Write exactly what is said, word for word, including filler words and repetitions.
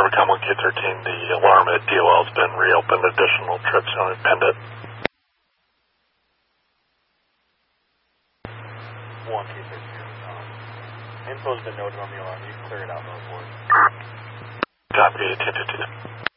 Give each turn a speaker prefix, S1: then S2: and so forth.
S1: Overcome one Q thirteen, the alarm at D O L has been reopened. Additional trips on Pendant.
S2: one Q thirteen. Um, info's been noted on the alarm. You can clear it out, no report.
S1: Copy, eighteen fifty.